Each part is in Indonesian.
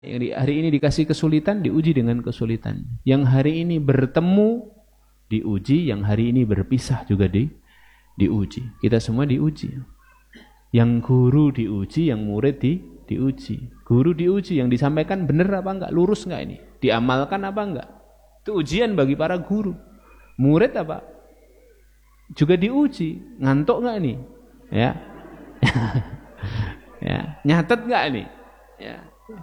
Yang hari ini dikasih kesulitan, diuji dengan kesulitan. Yang hari ini bertemu, diuji. Yang hari ini berpisah juga diuji. Kita semua diuji. Yang guru diuji, yang murid diuji. Guru diuji, yang disampaikan benar apa enggak, lurus enggak ini, diamalkan apa enggak. Itu ujian bagi para guru. Murid apa? Juga diuji, ngantuk enggak ini? Ya. Ya, nyatet enggak ini? Ya.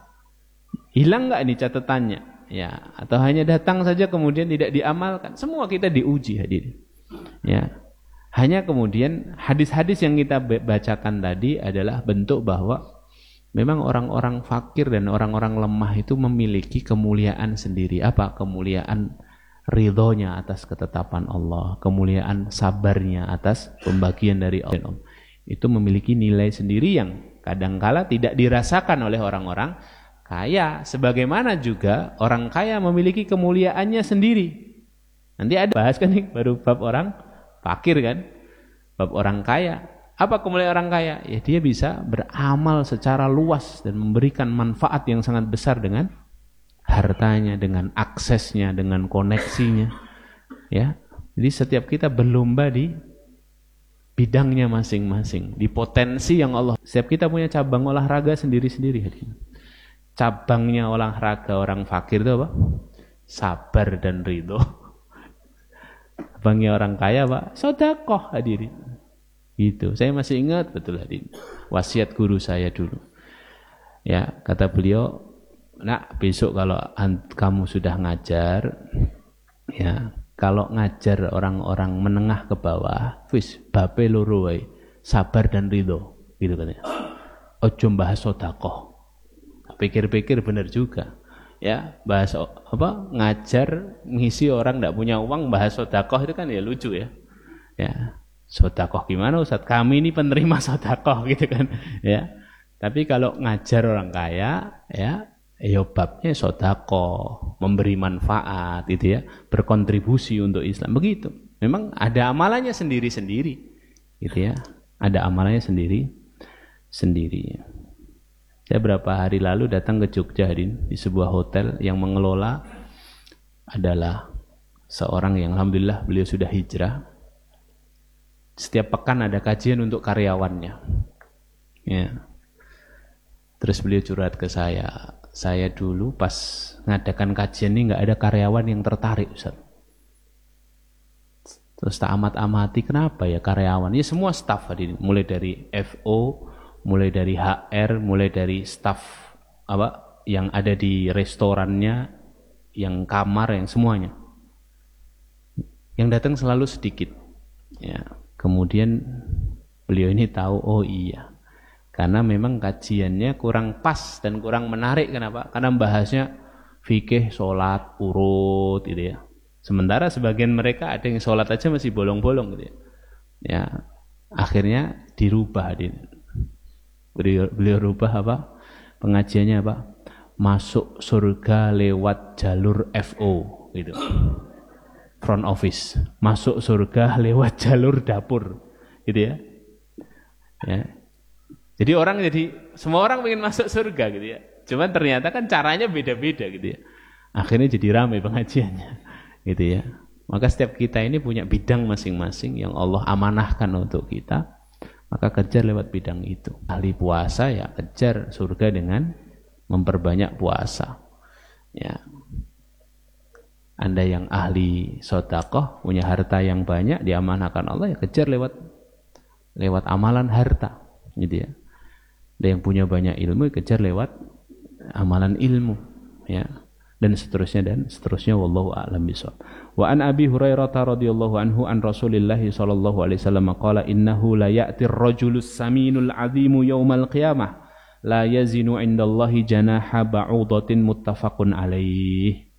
Hilang enggak ini catatannya? Ya, atau hanya datang saja kemudian tidak diamalkan. Semua kita diuji hadirin. Ya. Hanya kemudian hadis-hadis yang kita bacakan tadi adalah bentuk bahwa memang orang-orang fakir dan orang-orang lemah itu memiliki kemuliaan sendiri. Apa? Kemuliaan ridhonya atas ketetapan Allah, kemuliaan sabarnya atas pembagian dari Allah. Itu memiliki nilai sendiri yang kadangkala tidak dirasakan oleh orang-orang kaya. Sebagaimana juga orang kaya memiliki kemuliaannya sendiri. Nanti ada bahas kan nih, baru bab orang fakir kan, bab orang kaya. Apa kemuliaan orang kaya? Ya dia bisa beramal secara luas dan memberikan manfaat yang sangat besar dengan hartanya, dengan aksesnya, dengan koneksinya. Ya, jadi setiap kita berlomba di bidangnya masing-masing, di potensi yang Allah. Setiap kita punya cabang olahraga sendiri-sendiri. Cabangnya olahraga orang fakir itu apa? Sabar dan ridho. Cabangnya orang kaya apa? Sedekah hadirin. Gitu. Saya masih ingat betul hadirin. Wasiat guru saya dulu. Ya, kata beliau, "Nak, besok kalau kamu sudah ngajar, ya, kalau ngajar orang-orang menengah ke bawah, wis bape loro wae, sabar dan ridho." Gitu katanya. Ojo bahas sedekah. Pikir-pikir benar juga. Ya, bahas apa? Ngajar ngisi orang enggak punya uang bahas sedekah itu kan ya lucu ya. Ya. Sedekah gimana Ustaz? Kami ini penerima sedekah gitu kan, ya. Tapi kalau ngajar orang kaya, ya, babnya sedekah, memberi manfaat gitu ya, berkontribusi untuk Islam. Begitu. Memang ada amalannya sendiri-sendiri. Gitu ya. Ada amalannya sendiri-sendiri. Saya beberapa hari lalu datang ke Jogja di sebuah hotel yang mengelola adalah seorang yang alhamdulillah beliau sudah hijrah. Setiap pekan ada kajian untuk karyawannya. Ya. Terus beliau curhat ke saya. Saya dulu pas ngadakan kajian ini nggak ada karyawan yang tertarik, Ustaz. Terus tak amat-amati kenapa ya karyawan? Ya semua staf hadirin, mulai dari FO, mulai dari HR, mulai dari staf apa yang ada di restorannya, yang kamar, yang semuanya. Yang datang selalu sedikit. Ya. Kemudian beliau ini tahu, oh iya, karena memang kajiannya kurang pas dan kurang menarik. Kenapa? Karena bahasnya fikih, sholat, urut gitu ya. Sementara sebagian mereka ada yang sholat aja masih bolong-bolong gitu ya. Ya, akhirnya dirubah. Beliau rubah apa? Pengajiannya apa? Masuk surga lewat jalur FO gitu. Front office, masuk surga lewat jalur dapur, gitu ya. Ya. Jadi semua orang ingin masuk surga gitu ya. Cuman ternyata kan caranya beda-beda gitu ya. Akhirnya jadi ramai pengajiannya, gitu ya. Maka setiap kita ini punya bidang masing-masing yang Allah amanahkan untuk kita, maka kejar lewat bidang itu. Ahli puasa ya kejar surga dengan memperbanyak puasa. Ya. Anda yang ahli sedekah, punya harta yang banyak, diamanahkan Allah, ya kejar lewat amalan harta, gitu ya. Ada yang punya banyak ilmu, kejar lewat amalan ilmu, ya. Dan seterusnya wallahu a'lam bishawab. Wa an Abi Hurairah radhiyallahu anhu an Rasulillah sallallahu alaihi wasallam qala innahu la ya'ti ar-rajulus saminul 'azimu yaumal qiyamah la yazinu 'indallahi janaha ba'udatin muttafaqun alaih.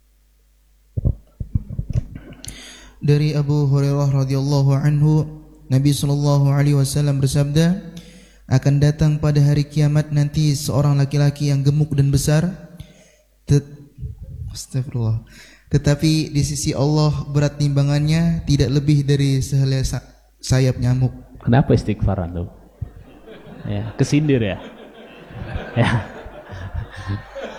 Dari Abu Hurairah radhiyallahu anhu, Nabi sallallahu alaihi wasallam bersabda, akan datang pada hari kiamat nanti seorang laki-laki yang gemuk dan besar, astagfirullah, tetapi di sisi Allah berat timbangannya tidak lebih dari sehelai sayap nyamuk. Kenapa istighfaran tuh? Ya, kesindir ya. Ya.